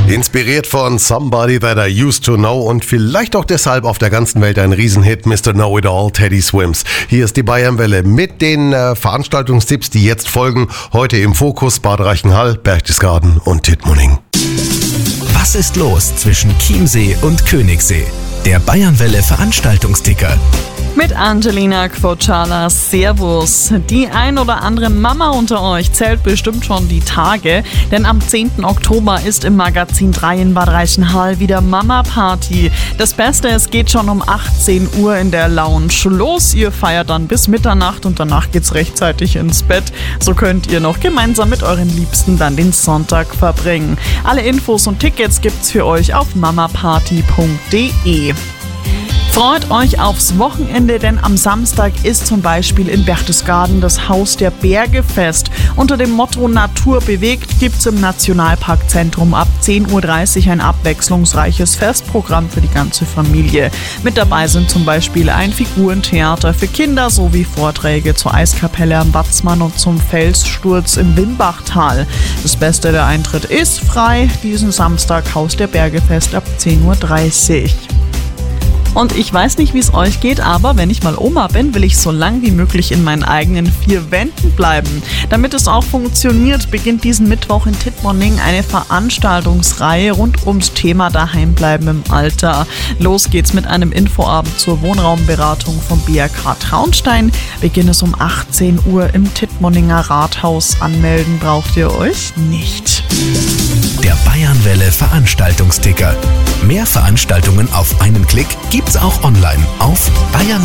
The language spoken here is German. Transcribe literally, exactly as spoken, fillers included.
Inspiriert von Somebody That I Used to Know und vielleicht auch deshalb auf der ganzen Welt ein Riesenhit, Mister Know-It-All, Teddy Swims. Hier ist die Bayernwelle mit den äh, Veranstaltungstipps, die jetzt folgen. Heute im Fokus Bad Reichenhall, Berchtesgaden und Tittmoning. Was ist los zwischen Chiemsee und Königssee? Der Bayernwelle Veranstaltungsticker. Mit Angelina Kvotschala, Servus. Die ein oder andere Mama unter euch zählt bestimmt schon die Tage, denn am zehnten Oktober ist im Magazin drei in Bad Reichenhall wieder Mama-Party. Das Beste, es geht schon um achtzehn Uhr in der Lounge los. Ihr feiert dann bis Mitternacht und danach geht's rechtzeitig ins Bett. So könnt ihr noch gemeinsam mit euren Liebsten dann den Sonntag verbringen. Alle Infos und Tickets gibt's für euch auf mamaparty punkt de. Freut euch aufs Wochenende, denn am Samstag ist zum Beispiel in Berchtesgaden das Haus der Berge Fest. Unter dem Motto Natur bewegt gibt's im Nationalparkzentrum ab zehn Uhr dreißig ein abwechslungsreiches Festprogramm für die ganze Familie. Mit dabei sind zum Beispiel ein Figurentheater für Kinder sowie Vorträge zur Eiskapelle am Watzmann und zum Felssturz im Wimbachtal. Das Beste, der Eintritt ist frei. Diesen Samstag Haus der Berge Fest ab zehn Uhr dreißig. Und ich weiß nicht, wie es euch geht, aber wenn ich mal Oma bin, will ich so lang wie möglich in meinen eigenen vier Wänden bleiben. Damit es auch funktioniert, beginnt diesen Mittwoch in Tittmoning eine Veranstaltungsreihe rund ums Thema Daheimbleiben im Alter. Los geht's mit einem Infoabend zur Wohnraumberatung vom B R K Traunstein. Beginn ist um achtzehn Uhr im Tittmoninger Rathaus. Anmelden braucht ihr euch nicht. Der Bayernwelle Veranstaltungsticker. Mehr Veranstaltungen auf einen Klick gibt's auch online auf bayernwelle